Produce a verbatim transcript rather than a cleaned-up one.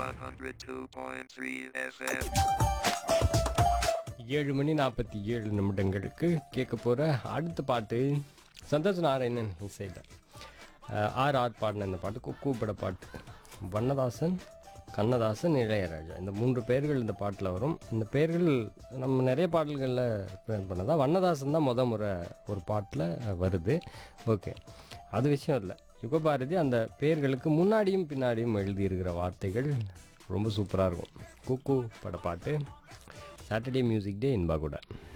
one oh two point three F M. ஏழு மணி நாற்பத்தி ஏழு நிமிடங்களுக்கு கேட்க போகிற அடுத்த பாட்டு சந்தோஷ் நாராயணன் இசையில் ஆர் ஆர் பாடின இந்த பாட்டு குக்கு பட பாட்டு. வண்ணதாசன், கண்ணதாசன், இளையராஜா இந்த மூன்று பேர்கள் இந்த பாட்டில் வரும். இந்த பேர்கள் நம்ம நிறைய பாடல்களில் ப்ளே பண்ணதா. வண்ணதாசன் தான் முத முறை ஒரு பாட்டில் வருது. ஓகே, அது விஷயம் இல்லை. யுகபாரதி அந்த பேர்களுக்கு முன்னாடியும் பின்னாடியும் எழுதியிருக்கிற வார்த்தைகள் ரொம்ப சூப்பராக இருக்கும். குக்கு பட பாட்டு. சாட்டர்டே மியூசிக் டே இன்பா கூட.